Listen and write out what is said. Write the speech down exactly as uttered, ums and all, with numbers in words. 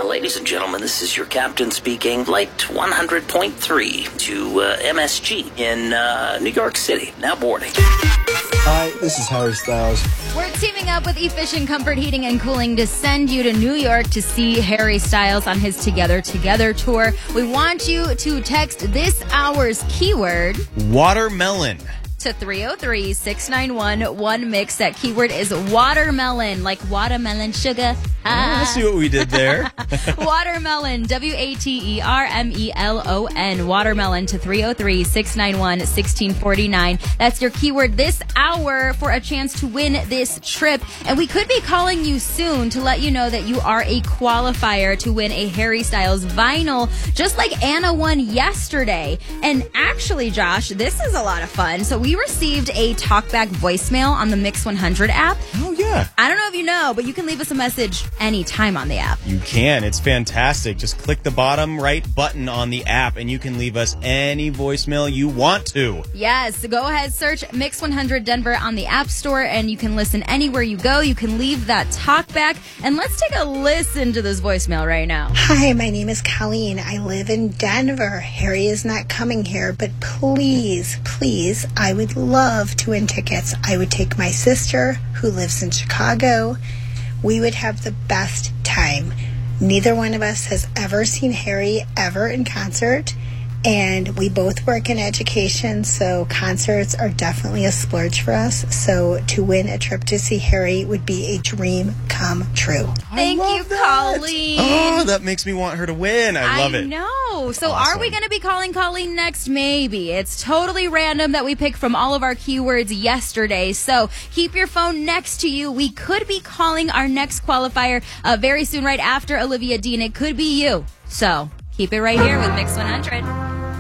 ladies and gentlemen, this is your captain speaking. Flight one hundred point three to uh, M S G in uh, New York City. Now boarding. Hi, this is Harry Styles. We're teaming up with Efficient Comfort Heating and Cooling to send you to New York to see Harry Styles on his Together Together tour. We want you to text this hour's keyword watermelon to three oh three, six nine one, one mix. That keyword is watermelon, like watermelon sugar. Ah. I see what we did there. Watermelon, W A T E R M E L O N, watermelon to three oh three, six nine one, one six four nine. That's your keyword this hour for a chance to win this trip. And we could be calling you soon to let you know that you are a qualifier to win a Harry Styles vinyl, just like Anna won yesterday. And actually, Josh, this is a lot of fun. So we received a talkback voicemail on the Mix one hundred app. Oh, yeah. I don't know if you know, but you can leave us a message anytime on the app. You can. It's fantastic. Just click the bottom right button on the app and you can leave us any voicemail you want to. Yes. Go ahead, search Mix one hundred Denver on the App Store and you can listen anywhere you go. You can leave that talk back. And let's take a listen to this voicemail right now. Hi, my name is Colleen. I live in Denver. Harry is not coming here, but please, please, I would love to win tickets. I would take my sister who lives in Chicago. We would have the best time. Neither one of us has ever seen Harry ever in concert, and we both work in education, so concerts are definitely a splurge for us. So to win a trip to see Harry would be a dream come true. Thank you, that. Colleen. Oh, that makes me want her to win. I love I it. know. So Awesome. are we going to be calling Colleen next? Maybe. It's totally random that we pick from all of our keywords yesterday. So keep your phone next to you. We could be calling our next qualifier uh, very soon, right after Olivia Dean. It could be you. So keep it right here with Mix one hundred.